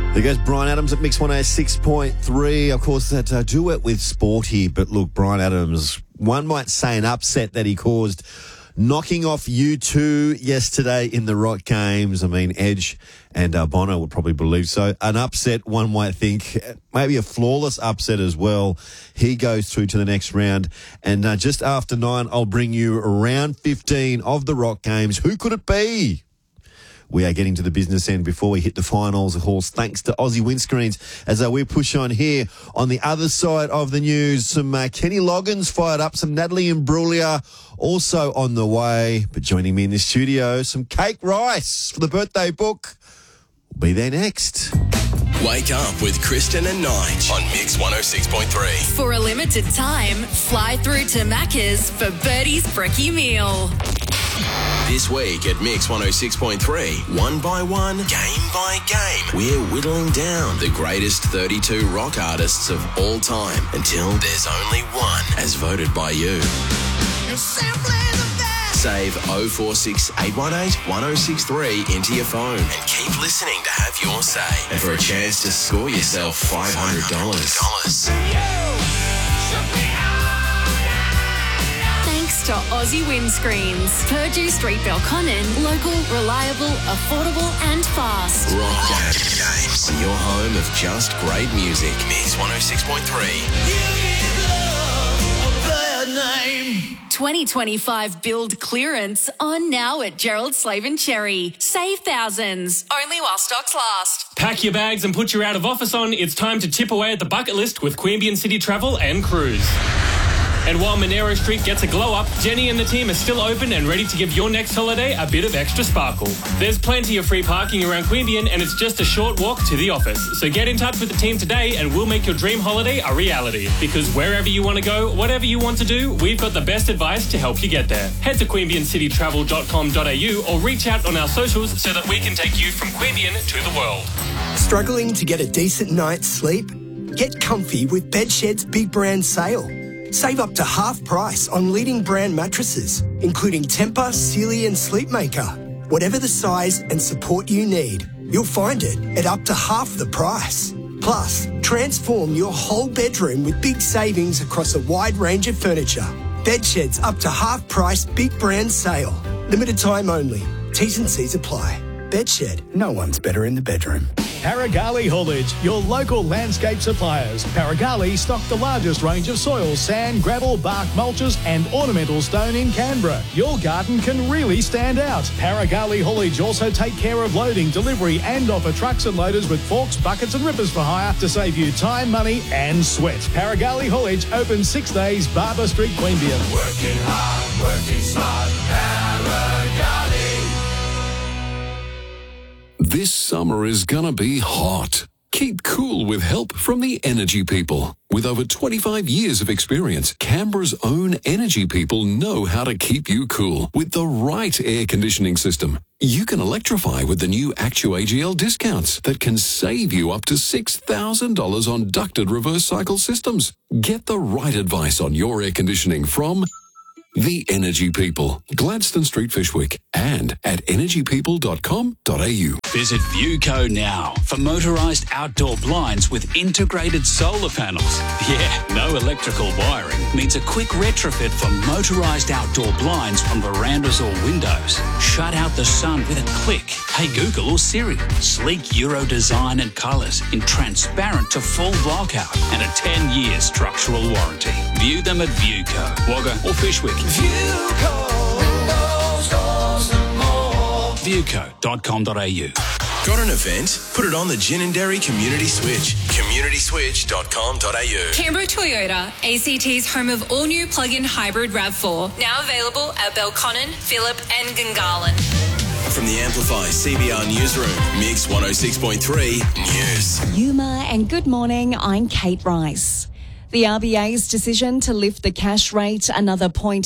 There goes Brian Adams at Mix 106.3. Of course, that duet with Sporty. But look, Brian Adams, one might say an upset that he caused, knocking off U2 yesterday in the Rock Games. I mean, Edge and Bono would probably believe so. An upset, one might think, maybe a flawless upset as well. He goes through to the next round. And just after 9, I'll bring you round 15 of the Rock Games. Who could it be? We are getting to the business end before we hit the finals, of course, thanks to Aussie Windscreens. As we push on here, on the other side of the news, some Kenny Loggins fired up, some Natalie Imbruglia also on the way. But joining me in the studio, some Kate Rice for the birthday book. We'll be there next. Wake up with Kristen and Nige on Mix 106.3. For a limited time, fly through to Macca's for Birdie's Brekkie Meal. This week at Mix 106.3, one by one, game by game, we're whittling down the greatest 32 rock artists of all time until there's only one, as voted by you. Save 046818 1063 into your phone and keep listening to have your say. And for a chance to score yourself $500. Thanks to Aussie Windscreens. Purdue Street, Belconnen. Local, reliable, affordable and fast. Rock Games. Your home of just great music. Mix 106.3. 2025 build clearance on now at Gerald Slave and Cherry. Save thousands. Only while stocks last. Pack your bags and put your out of office on. It's time to tip away at the bucket list with Queanbeyan City Travel and Cruise. And while Monero Street gets a glow up, Jenny and the team are still open and ready to give your next holiday a bit of extra sparkle. There's plenty of free parking around Queanbeyan and it's just a short walk to the office. So get in touch with the team today and we'll make your dream holiday a reality. Because wherever you want to go, whatever you want to do, we've got the best advice to help you get there. Head to queanbeyancitytravel.com.au or reach out on our socials so that we can take you from Queanbeyan to the world. Struggling to get a decent night's sleep? Get comfy with Bedshed's big brand sale. Save up to half price on leading brand mattresses, including Tempur, Sealy and Sleepmaker. Whatever the size and support you need, you'll find it at up to half the price. Plus, transform your whole bedroom with big savings across a wide range of furniture. Bedshed's up to half price big brand sale. Limited time only. T's and C's apply. Bedshed, no one's better in the bedroom. Paragali Haulage, your local landscape suppliers. Paragali stock the largest range of soil, sand, gravel, bark mulches and ornamental stone in Canberra. Your garden can really stand out. Paragali Haulage also take care of loading, delivery and offer trucks and loaders with forks, buckets and rippers for hire to save you time, money and sweat. Paragali Haulage open 6 days, Barber Street, Queanbeyan. Working hard, working smart, Paragali. This summer is gonna be hot. Keep cool with help from the Energy People. With over 25 years of experience, Canberra's own Energy People know how to keep you cool with the right air conditioning system. You can electrify with the new ActuAGL discounts that can save you up to $6,000 on ducted reverse cycle systems. Get the right advice on your air conditioning from the Energy People, Gladstone Street, Fishwick, and at energypeople.com.au. Visit Viewco now for motorised outdoor blinds with integrated solar panels. Yeah, no electrical wiring means a quick retrofit for motorised outdoor blinds on verandas or windows. Shut out the sun with a click. Hey Google or Siri. Sleek Euro design and colours in transparent to full blockout and a 10-year structural warranty. View them at Viewco, Wagga or Fishwick. Viewco.com.au. Got an event? Put it on the Gin and Dairy Community Switch. CommunitySwitch.com.au. Canberra Toyota, ACT's home of all-new plug-in hybrid RAV4. Now available at Belconnen, Phillip and Gungahlin. From the Amplify CBR Newsroom, Mix 106.3 News. Yuma and good morning, I'm Kate Rice. The RBA's decision to lift the cash rate another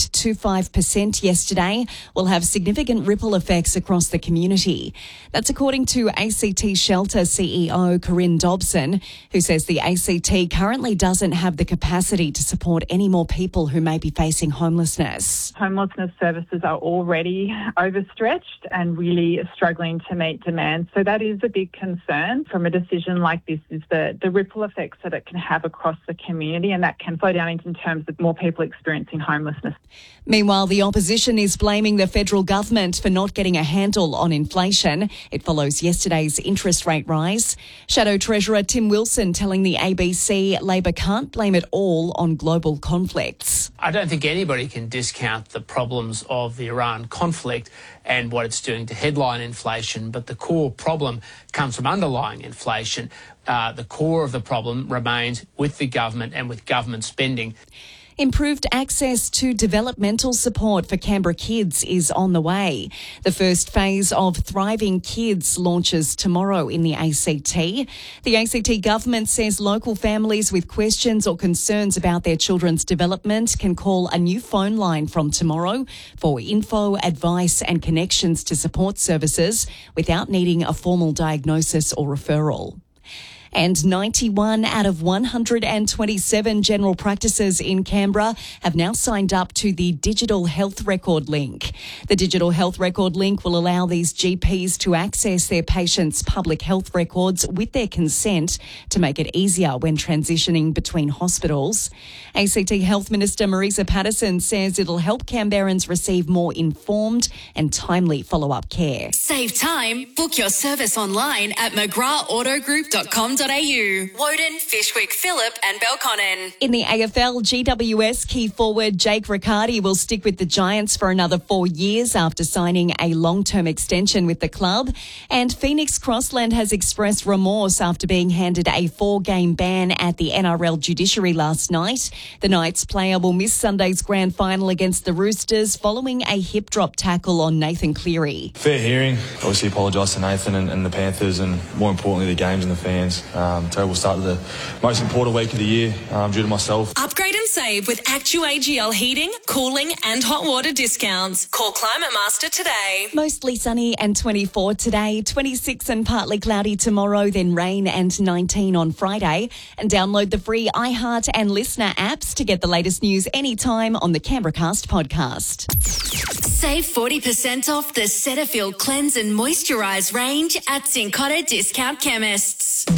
0.25% yesterday will have significant ripple effects across the community. That's according to ACT Shelter CEO Corinne Dobson, who says the ACT currently doesn't have the capacity to support any more people who may be facing homelessness. Homelessness services are already overstretched and really struggling to meet demand. So that is a big concern from a decision like this, is the ripple effects that it can have across the community, and that can flow down in terms of more people experiencing homelessness. Meanwhile, the opposition is blaming the federal government for not getting a handle on inflation. It follows yesterday's interest rate rise. Shadow Treasurer Tim Wilson telling the ABC Labor can't blame it all on global conflicts. I don't think anybody can discount the problems of the Iran conflict and what it's doing to headline inflation, but the core problem comes from underlying inflation. The core of the problem remains with the government and with government spending. Improved access to developmental support for Canberra kids is on the way. The first phase of Thriving Kids launches tomorrow in the ACT. The ACT government says local families with questions or concerns about their children's development can call a new phone line from tomorrow for info, advice and connections to support services without needing a formal diagnosis or referral. And 91 out of 127 general practices in Canberra have now signed up to the Digital Health Record Link. The Digital Health Record Link will allow these GPs to access their patients' public health records with their consent to make it easier when transitioning between hospitals. ACT Health Minister Marisa Patterson says it'll help Canberrans receive more informed and timely follow-up care. Save time. Book your service online at mcgrathautogroup.com.au. Woden, Fishwick, Phillip and Belconnen. In the AFL, GWS key forward Jake Riccardi will stick with the Giants for another 4 years after signing a long-term extension with the club. And Phoenix Crossland has expressed remorse after being handed a 4-game ban at the NRL judiciary last night. The Knights player will miss Sunday's grand final against the Roosters following a hip drop tackle on Nathan Cleary. Fair hearing. Obviously apologise to Nathan and the Panthers and more importantly the games and the fans. Terrible start to the most important week of the year due to myself. Upgrade and save with ActuAGL heating, cooling and hot water discounts. Call Climate Master today. Mostly sunny and 24 today, 26 and partly cloudy tomorrow, then rain and 19 on Friday. And download the free iHeart and Listener apps to get the latest news anytime on the Canberracast podcast. Save 40% off the Cetaphil Cleanse and Moisturise range at Cincotta Discount Chemists.